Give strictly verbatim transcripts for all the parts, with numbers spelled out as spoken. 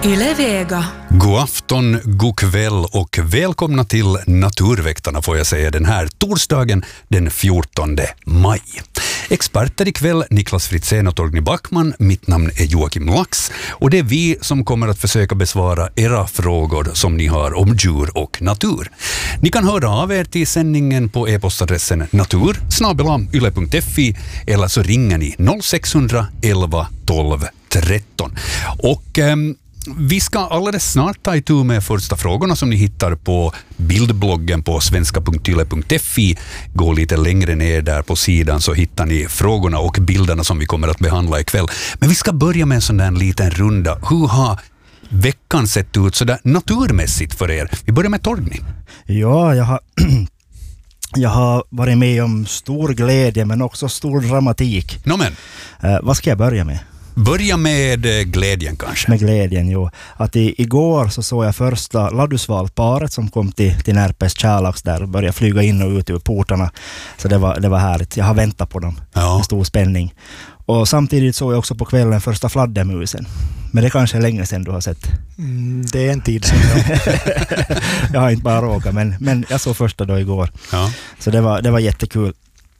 Yle Vega. God afton, god kväll och välkomna till Naturväktarna får jag säga den här torsdagen den fjortonde maj. Experter ikväll Niklas Fritzén och Torgny Backman. Mitt namn är Joakim Lax och det är vi som kommer att försöka besvara era frågor som ni har om djur och natur. Ni kan höra av er till sändningen på e-postadressen natur snabel-a yle punkt fi eller så ringer ni noll sex elva tolv tretton. Och ehm, vi ska alldeles snart ta itu med första frågorna som ni hittar på bildbloggen på svenska punkt yle punkt fi. Gå lite längre ner där på sidan så hittar ni frågorna och bilderna som vi kommer att behandla ikväll. Men vi ska börja med en sån där liten runda. Hur har veckan sett ut så där naturmässigt för er? Vi börjar med Torgny. Ja, jag har, jag har varit med om stor glädje men också stor dramatik. Nå men. Eh, vad ska jag börja med? Börja med glädjen kanske. Med glädjen, jo. Att i, igår så såg jag första laddusvalparet som kom till, till Närpes Kärlax där och började flyga in och ut ur portarna. Så det var, det var härligt. Jag har väntat på dem ja. med stor spänning. Och samtidigt såg jag också på kvällen första fladdermusen. Men det kanske är länge sedan du har sett. Mm, det är en tid sedan. Jag har inte bara råkat, men, men jag såg första då igår. Ja. Så det var, det var jättekul.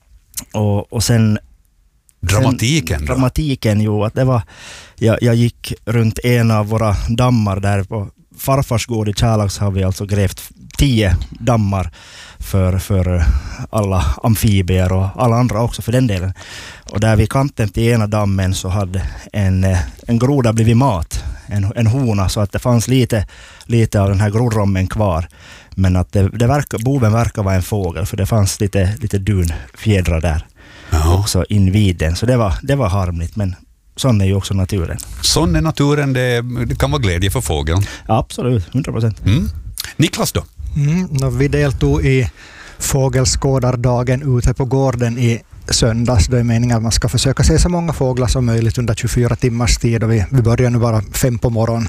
Och, och sen Dramatiken Sen, dramatiken, jo, att det var, jag, jag gick runt en av våra dammar där på farfars gård i Kärlax har vi alltså grävt tio dammar för, för alla amfibier och alla andra också för den delen. Och där vid kanten till ena dammen så hade en, en groda blivit mat, en, en hona, så att det fanns lite, lite av den här grodrommen kvar. Men att det, det verkar, boven verkar vara en fågel för det fanns lite, lite dunfjädrar där. Ja. Också invid den. Så det var, det var harmligt, men sån är ju också naturen. Sån är naturen, det, det kan vara glädje för fågeln. Ja, absolut, hundra procent. Mm. Niklas då? Mm, vi deltog i fågelskådardagen ute på gården i söndags. Det är meningen att man ska försöka se så många fåglar som möjligt under tjugofyra timmars tid. Och vi, vi började nu bara fem på morgonen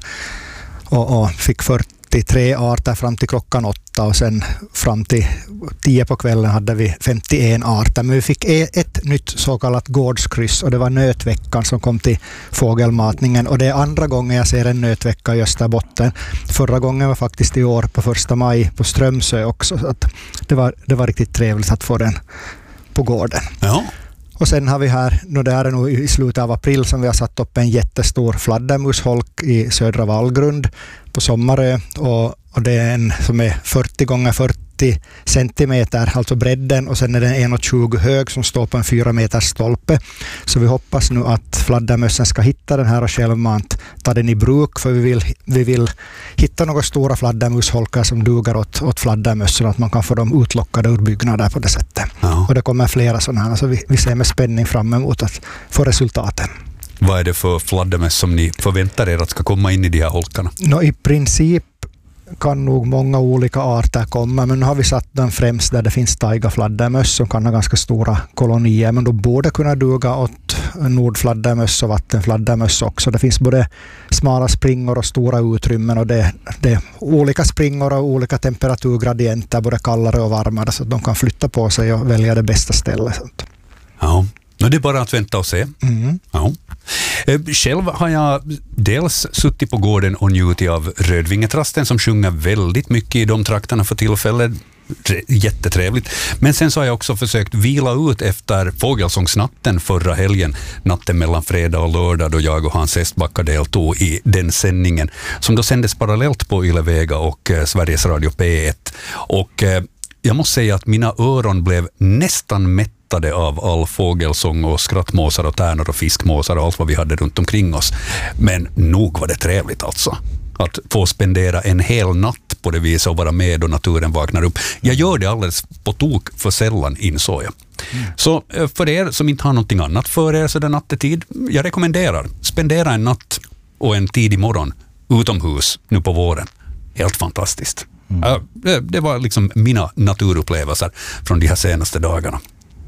och, och fick fyrtiotre arter fram till klockan åtta och sen fram till tio på kvällen hade vi femtioen arter. Men vi fick ett nytt så kallat gårdskryss och det var nötveckan som kom till fågelmatningen och det är andra gången jag ser en nötvecka i Österbotten. Förra gången var faktiskt i år på första maj på Strömsö också, så att det var, det var riktigt trevligt att få den på gården. Ja. Och sen har vi här, nu det är nog i slutet av april som vi har satt upp en jättestor fladdermusholk i Södra Vallgrund på Sommarö och, och det är en som är fyrtio gånger fyrtio centimeter, alltså bredden, och sen är den en komma tjugo hög som står på en fyra meters stolpe. Så vi hoppas nu att fladdermössen ska hitta den här och självmant ta den i bruk, för vi vill, vi vill hitta några stora fladdermusholkar som duger åt, åt fladdermössen, att man kan få dem utlockade ur byggnader på det sättet. Ja. Och det kommer flera sådana här, så vi, vi ser med spänning fram emot att få resultaten. Vad är det för fladdermöss som ni förväntar er att ska komma in i de här holkarna? No, i princip kan nog många olika arter komma, men nu har vi satt den främst där det finns taigafladdermöss som kan ha ganska stora kolonier, men då borde kunna duga åt nordfladdermöss och vattenfladdermöss också. Det finns både smala springor och stora utrymmen och det, det är olika springor och olika temperaturgradienter, både kallare och varmare, så att de kan flytta på sig och välja det bästa stället. Ja. Nu är det bara att vänta och se. Mm. Ja. Själv har jag dels suttit på gården och njutit av rödvingetrasten som sjunger väldigt mycket i de trakterna för tillfället. Jättetrevligt. Men sen så har jag också försökt vila ut efter fågelsångsnatten förra helgen, natten mellan fredag och lördag, då jag och Hans Estbacka deltog i den sändningen som då sändes parallellt på Yle Vega och eh, Sveriges Radio P ett. Och eh, jag måste säga att mina öron blev nästan mätta av all fågelsång och skrattmåsar och tärnor och fiskmåsar och allt vad vi hade runt omkring oss. Men nog var det trevligt alltså. Att få spendera en hel natt på det viset och vara med och naturen vaknar upp. Jag gör det alldeles på tok för sällan, insåg jag. Mm. Så för er som inte har någonting annat för er så den nattetid, jag rekommenderar spendera en natt och en tidig morgon utomhus nu på våren. Helt fantastiskt. Mm. Ja, det, det var liksom mina naturupplevelser från de här senaste dagarna.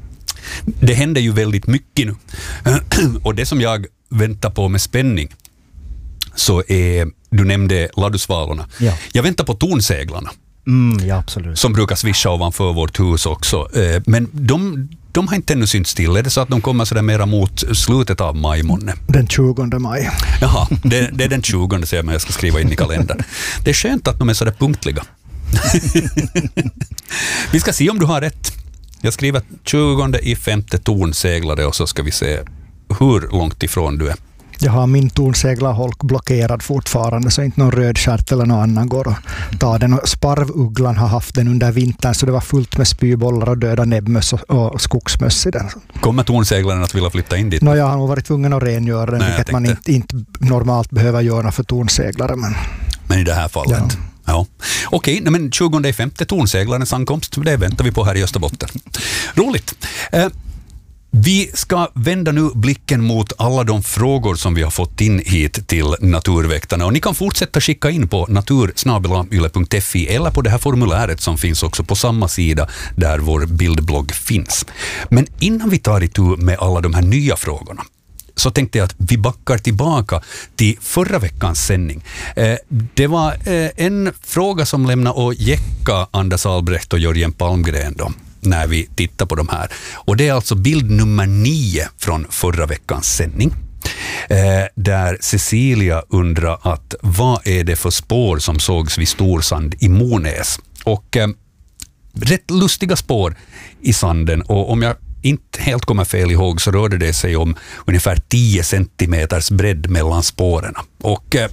Det händer ju väldigt mycket nu. Och det som jag väntar på med spänning så är, du nämnde laddusvalorna. Ja. Jag väntar på tornseglarna. Mm, ja, absolut. Som brukar svischa ovanför vårt hus också. Men de, de har inte ännu synts till. Är det så att de kommer sådär mera mot slutet av maj månne? Den tjugonde maj. Jaha, det, det är den tjugonde, säger jag, men jag ska skriva in i kalendern. Det är skönt att de är sådär punktliga. Vi ska se om du har rätt. Jag skriver tjugonde i femte tornseglare och så ska vi se hur långt ifrån du är. Jag har min tornseglarholk blockerad fortfarande så inte någon röd stjärt eller någon annan går och tar den. Och sparvugglan har haft den under vintern så det var fullt med spybollar och döda näbbmöss och, och skogsmöss i den. Kommer tornseglaren att vilja flytta in dit? No, jag har nog varit tvungen att rengöra den, Nej, vilket man inte, inte normalt behöver göra för tornseglare. Men, men i det här fallet? Ja. Ja. Okej, men tjugonde i femte tornseglarens ankomst, det väntar vi på här i Österbotten. Roligt. Eh, Vi ska vända nu blicken mot alla de frågor som vi har fått in hit till Naturväktarna. Och ni kan fortsätta skicka in på natur snabel-a yle punkt fi eller på det här formuläret som finns också på samma sida där vår bildblogg finns. Men innan vi tar itu med alla de här nya frågorna så tänkte jag att vi backar tillbaka till förra veckans sändning. Eh, det var eh, en fråga som lämnade och jäcka Anders Albrecht och Jörgen Palmgren då, när vi tittar på de här. Och det är alltså bild nummer nio från förra veckans sändning. Eh, där Cecilia undrar att vad är det för spår som sågs vid Storsand i Monäs? Och eh, rätt lustiga spår i sanden, och om jag inte helt kommer fel ihåg så rörde det sig om ungefär tio centimeters bredd mellan spåren. Och eh,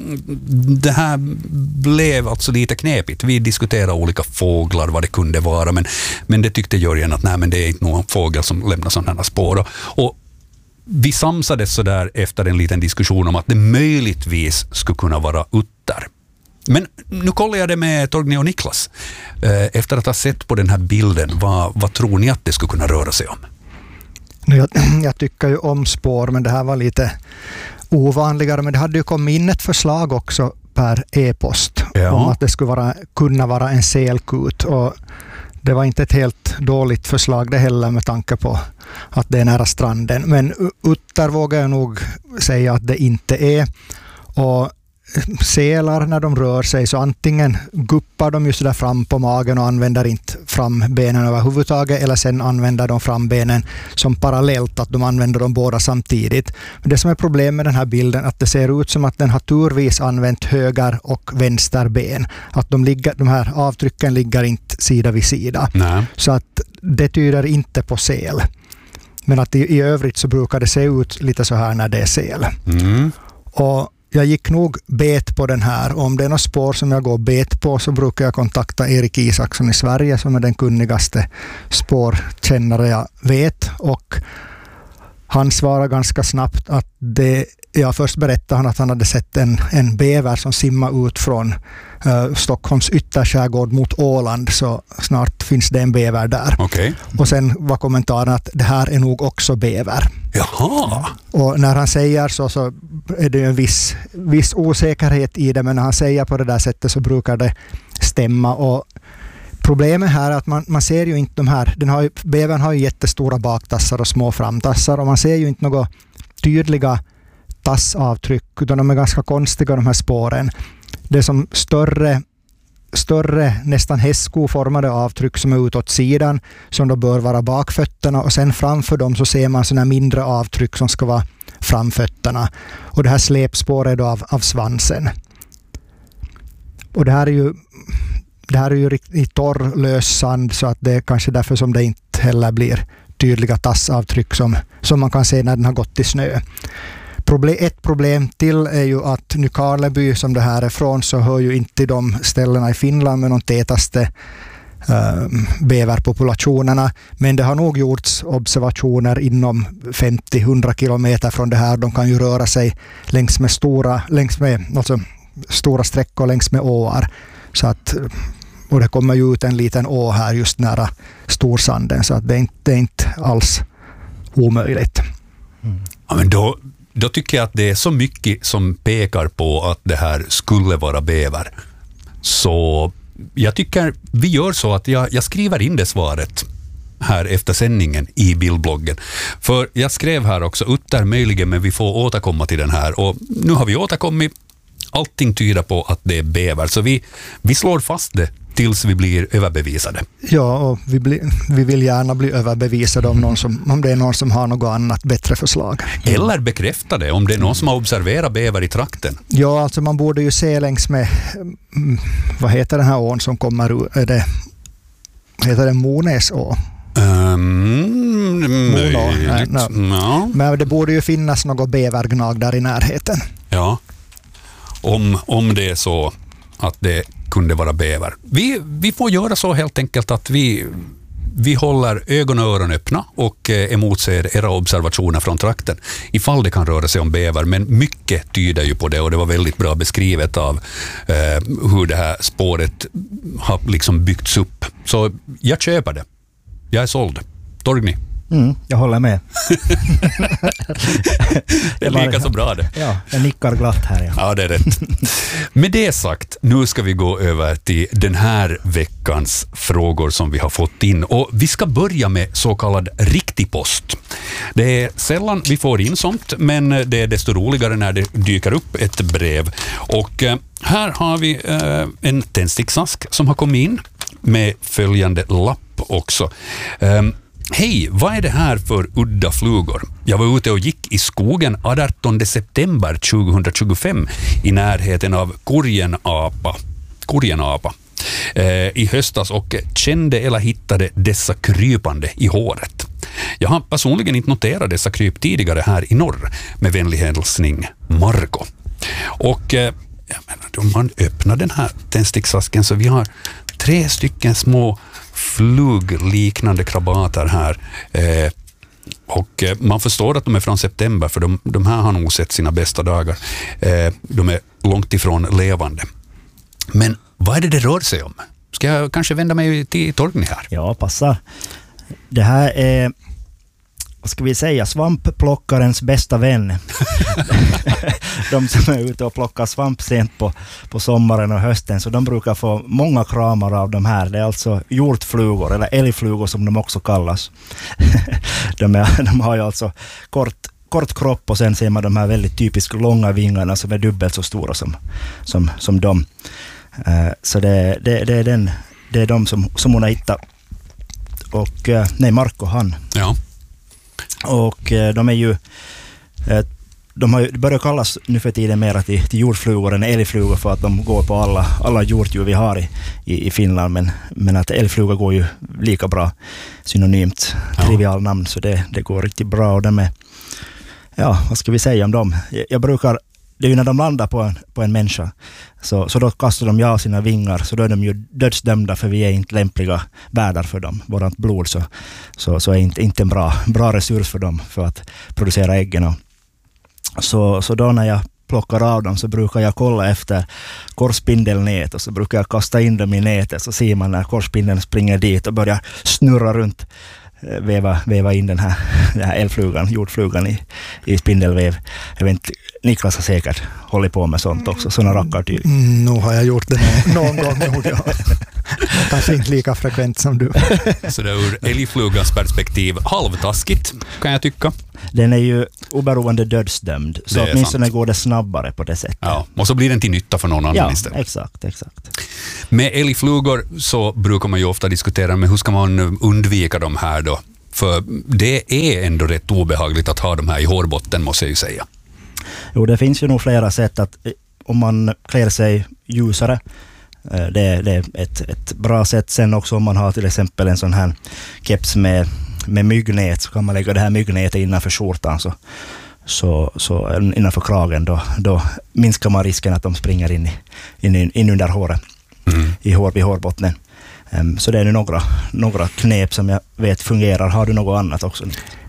det här blev alltså lite knepigt. Vi diskuterade olika fåglar, vad det kunde vara, men, men det tyckte Jörgen att nej, men det är inte någon fågel som lämnar sådana här spår. Och, och vi samsades så där efter en liten diskussion om att det möjligtvis skulle kunna vara utter. Men nu kollar jag det med Torgny och Niklas. Efter att ha sett på den här bilden, vad, vad tror ni att det skulle kunna röra sig om? Jag, jag tycker ju om spår, men det här var lite ovanligare. Men det hade ju kommit in ett förslag också per e-post ja. om att det skulle vara, kunna vara en selkut. Och det var inte ett helt dåligt förslag det heller med tanke på att det är nära stranden. Men utter vågar jag nog säga att det inte är. Och selar när de rör sig så antingen guppar de ju så där fram på magen och använder inte frambenen överhuvudtaget, eller sen använder de frambenen som parallellt, att de använder dem båda samtidigt. Men det som är problemet med den här bilden är att det ser ut som att den har turvis använt höger och vänster ben. Att de, ligger, de här avtrycken ligger inte sida vid sida. Nej. Så att det tyder inte på sel. Men att i, i övrigt så brukar det se ut lite så här när det är sel. Mm. Och jag gick nog bet på den här. Om det är något spår som jag går bet på så brukar jag kontakta Erik Isaksson i Sverige som är den kunnigaste spårkännare jag vet. Och han svarade ganska snabbt att det, ja, först berättade han att han hade sett en, en bäver som simmar ut från uh, Stockholms ytterskärgård mot Åland, så snart finns det en bäver där. Okay. Och sen var kommentaren att det här är nog också bäver. Jaha. Och när han säger så, så är det en viss, viss osäkerhet i det, men när han säger på det där sättet så brukar det stämma. Och problemet här är att man, man ser ju inte de här, den har ju, bävern har ju jättestora baktassar och små framtassar, och man ser ju inte några tydliga tassavtryck, utan de är ganska konstiga de här spåren. Det är som större, större nästan hästskoformade avtryck som är utåt sidan, som då bör vara bakfötterna, och sen framför dem så ser man sådana mindre avtryck som ska vara framfötterna. Och det här släpspåret är då av, av svansen. Och det här är ju Det här är ju riktigt torr, lös sand, så att det är kanske därför som det inte heller blir tydliga tassavtryck som, som man kan se när den har gått i snö. Problem, ett problem till är ju att Nykarleby, som det här är från, så hör ju inte de ställena i Finland med de tätaste äh, bäverpopulationerna. Men det har nog gjorts observationer inom femtio till hundra kilometer från det här. De kan ju röra sig längs med stora, längs med, alltså, stora sträckor längs med åar. Så att, och det kommer ju ut en liten å här just nära Storsanden, så att det är inte, det är inte alls omöjligt. Mm. Ja, men då, då tycker jag att det är så mycket som pekar på att det här skulle vara bäver. Så jag tycker vi gör så att jag, jag skriver in det svaret här efter sändningen i bildbloggen. För jag skrev här också utter möjligen, men vi får återkomma till den här. Och nu har vi återkommit. Allting tyder på att det är bäver. Så vi, vi slår fast det tills vi blir överbevisade. Ja, och vi, bli, vi vill gärna bli överbevisade om, någon som, om det är någon som har något annat bättre förslag. Eller bekräfta det om det är någon som har observerat bäver i trakten. Ja, alltså man borde ju se längs med, vad heter den här ån som kommer ur, är det, heter det Monäså? Um, möjligt. Nej, nej. Ja. Men det borde ju finnas något bävergnag där i närheten. Ja, om, om det är så att det kunde vara bäver. Vi, vi får göra så helt enkelt att vi, vi håller ögon och öron öppna och eh, emotser era observationer från trakten. Ifall det kan röra sig om bäver, men mycket tyder ju på det och det var väldigt bra beskrivet av eh, hur det här spåret har liksom byggts upp. Så jag köper det. Jag är såld. Torgny. Mm, jag håller med. Det är lika så bra det. Ja, jag nickar glatt här. Ja, ja det är rätt. Med det sagt, nu ska vi gå över till den här veckans frågor som vi har fått in. Och vi ska börja med så kallad riktig post. Det är sällan vi får in sånt, men det är desto roligare när det dyker upp ett brev. Och eh, här har vi eh, en tändsticksask som har kommit in med följande lapp också. Um, Hej, vad är det här för udda flugor? Jag var ute och gick i skogen artonde september tjugohundratjugofem i närheten av Kurjenapa, Kurjenapa eh, i höstas och kände eller hittade dessa krypande i håret. Jag har personligen inte noterat dessa kryp tidigare här i norr. Med vänlig hälsning, Marco. Och eh, jag menar, om man öppnar den här tändsticksasken så vi har tre stycken små flugliknande krabater här. Eh, och eh, man förstår att de är från september för de, de här har nog sett sina bästa dagar. Eh, de är långt ifrån levande. Men vad är det det rör sig om? Ska jag kanske vända mig till Torgny här? Ja, passar. Det här är, vad ska vi säga, svampplockarens bästa vän. De som är ute och plockar svamp sent på, på sommaren och hösten, så de brukar få många kramar av de här. Det är alltså hjortflugor, eller älgflugor som de också kallas. de, är, de har ju alltså kort, kort kropp och sen ser man de här väldigt typiskt långa vingarna som är dubbelt så stora som, som, som de. Uh, så det, det, det, är den, det är de som, som hon har hittat. Och, uh, nej, Marco han. Ja. Och uh, de är ju uh, de har ju börjat kallas nu för tiden mer till, till jordflugor än älgflugor för att de går på alla, alla hjortdjur vi har i, i, i Finland, men, men att älgflugor går ju lika bra synonymt, ja. Trivial namn, så det, det går riktigt bra. Och de är, ja, vad ska vi säga om dem? Jag, jag brukar, det är ju när de landar på en, på en människa, så, så då kastar de ja sina vingar, så då är de ju dödsdömda för vi är inte lämpliga värdar för dem. Vårat blod så, så, så är inte, inte en bra, bra resurs för dem för att producera äggen. Så, så då när jag plockar av dem så brukar jag kolla efter korsspindelnät och så brukar jag kasta in dem i nätet, så ser man när korsspindeln springer dit och börjar snurra runt, väva, väva in den här, den här älgflugan, jordflugan i, i spindelväv. Jag vet inte, Niklas har säkert hållit på med sånt också, sådana rackartyg. Mm, nu har jag gjort det någon, någon gång. Nog, ja. Kanske inte lika frekvent som du. Så det är ur älgflugans perspektiv halvtaskigt, kan jag tycka. Den är ju oberoende dödsdömd, så åtminstone sant. Går det snabbare på det sättet. Ja, och så blir den till nytta för någon annan ja, istället. exakt, exakt. Med älgflugor så brukar man ju ofta diskutera med hur ska man undvika de här då? För det är ändå rätt obehagligt att ha de här i hårbotten, måste jag ju säga. Jo, det finns ju nog flera sätt att om man klär sig ljusare, det, det är ett, ett bra sätt. Sen också om man har till exempel en sån här keps med, med myggnät, så kan man lägga det här myggnätet innanför skjortan, så, så, så innanför kragen, då, då minskar man risken att de springer in, i, in, in under håret, mm. i hår, vid hårbottnen. Um, så det är nu några, några knep som jag vet fungerar. Har du något annat också?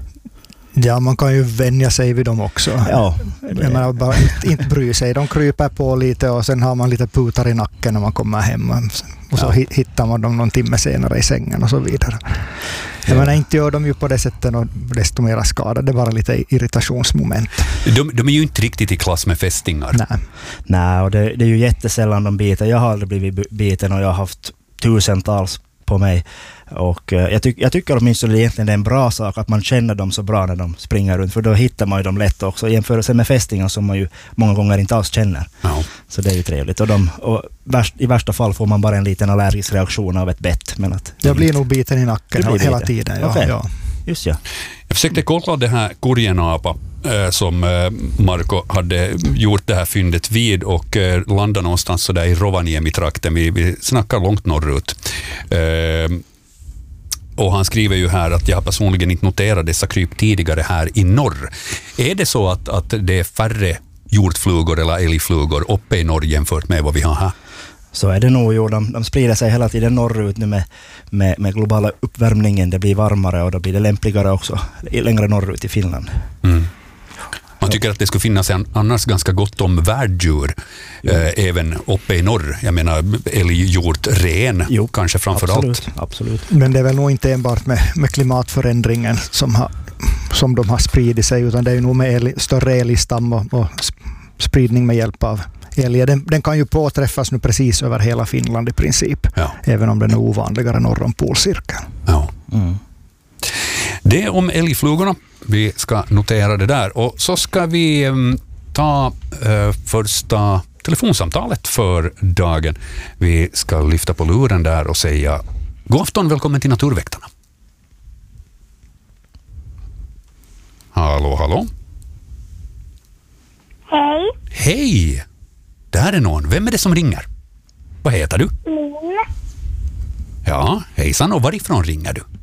Ja, man kan ju vänja sig vid dem också. Ja, jag menar, bara inte, inte bry sig. De kryper på lite och sen har man lite putar i nacken när man kommer hem. Och så ja. hittar man dem någon timme senare i sängen och så vidare. Jag menar, inte gör de ju på det sättet och desto mer skada. Det är bara lite irritationsmoment. De, de är ju inte riktigt i klass med fästingar. Nej, Nej och det, det är ju jättesällan de biter. Jag har aldrig blivit biten och jag har haft tusentals på mig. Och uh, jag, tyck, jag tycker åtminstone egentligen det är en bra sak att man känner dem så bra när de springer runt, för då hittar man ju dem lätt också, i jämförelse med fästingar som man ju många gånger inte alls känner. Ja. Så det är ju trevligt. Och, de, och värst, i värsta fall får man bara en liten allergisk reaktion av ett bett. Men att jag blir nog biten i nacken hela biten. tiden. Ja, okay. ja. Just ja. Jag försökte kolla det här korgenapa eh, som eh, Marko hade gjort det här fyndet vid och eh, landade någonstans så där i Rovaniemi-trakten. Vi, vi snackar långt norrut. Eh, och han skriver ju här att jag personligen inte noterat dessa kryp tidigare här i norr. Är det så att, att det är färre hjortflugor eller älgflugor uppe i norr jämfört med vad vi har här? Så är det nog, jo, de, de sprider sig hela tiden norrut nu med, med, med globala uppvärmningen. Det blir varmare och då blir det lämpligare också längre norrut i Finland. Mm. Man tycker att det skulle finnas en, annars ganska gott om värddjur eh, även uppe i norr. Jag menar älg, hjort, ren jo, kanske framför absolut, allt. Absolut. Men det är väl nog inte enbart med, med klimatförändringen som, har, som de har spridit sig, utan det är ju nog med älg, större älgstam och, och spridning med hjälp av älg. Den, den kan ju påträffas nu precis över hela Finland i princip, ja. Även om den är ovanligare norr om polcirkeln. Ja. Mm. Det om älgflugorna. Vi ska notera det där. Och så ska vi um, ta uh, första telefonsamtalet för dagen. Vi ska lyfta på luren där och säga god afton, välkommen till Naturväktarna. Hallå, hallå. Hej. Hej. Där är någon. Vem är det som ringer? Vad heter du? Linn. Ja, hejsan. Och varifrån ringer du?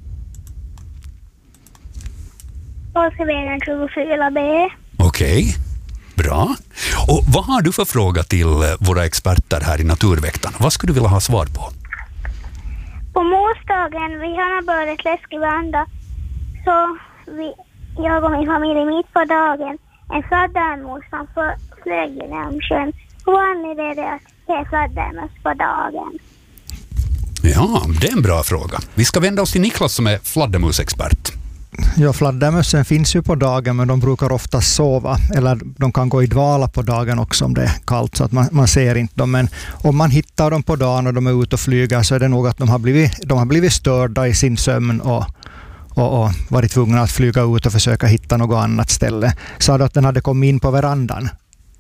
Påskevägen tjugofyra B. Okej, okay. Bra. Och vad har du för fråga till våra experter här i Naturväktarna? Vad skulle du vilja ha svar på? På morsdagen, vi har börjat läskig vanda. Så vi, jag och min familj mitt på dagen. En fladdermus som flög genom sjön. Hur vanligt är det att se fladdermus på dagen? Ja, det är en bra fråga. Vi ska vända oss till Niklas som är fladdermusexpert. Ja, fladdermössen finns ju på dagen, men de brukar ofta sova, eller de kan gå i dvala på dagen också om det är kallt, så att man, man ser inte dem. Men om man hittar dem på dagen och de är ute och flyger, så är det nog att de har blivit, de har blivit störda i sin sömn och, och, och varit tvungna att flyga ut och försöka hitta något annat ställe. Sa du att den hade kommit in på verandan?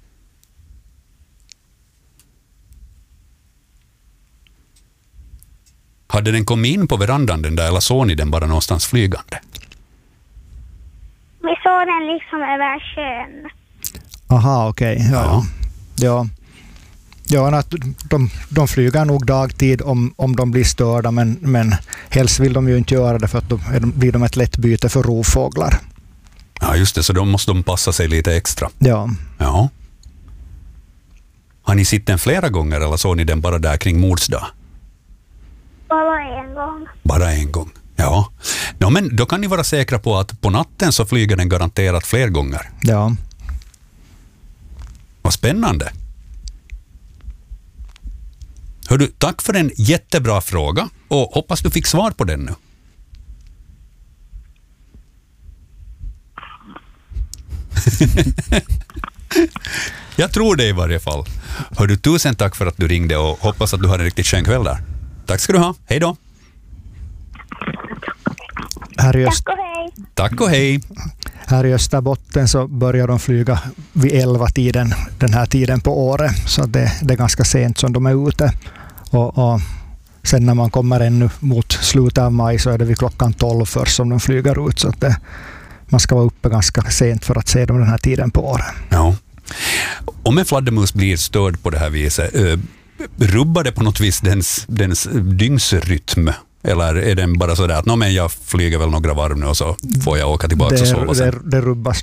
Hade den kommit in på verandan den där, eller såg ni den bara någonstans flygande? Vi såg den liksom över sjön. Aha, okej. Okay. Ja. Ja. Ja, att de, de flyger nog dagtid om, om de blir störda, men, men helst vill de ju inte göra det, för att då blir de ett lätt byte för rovfåglar. Ja, just det, så då måste de passa sig lite extra. Ja. Ja. Har ni sett den flera gånger eller såg ni den bara där kring morsdag? Bara en gång. Bara en gång, ja. No, men då kan ni vara säkra på att på natten så flyger den garanterat fler gånger. Ja. Vad spännande. Hör du, tack för en jättebra fråga och hoppas du fick svar på den nu. Jag tror det i varje fall. Hör du, tusen tack för att du ringde och hoppas att du har en riktigt skön kväll där. Tack ska du ha. Hej då. Här i Öst- Tack och hej. Tack och hej. Här i Österbotten så börjar de flyga vid elva tiden den här tiden på året, så det, det är ganska sent som de är ute. Och, och sen när man kommer ännu mot slutet av maj så är det vid klockan tolv först som de flyger ut, så att det, man ska vara uppe ganska sent för att se dem den här tiden på året. Ja. Om en fladdermus blir störd på det här viset, rubbar det på något vis dens, dens dygnsrytm? Eller är den bara så där att no, men jag flyger väl några varv nu och så får jag åka tillbaka det, och sova sen? Det, det rubbas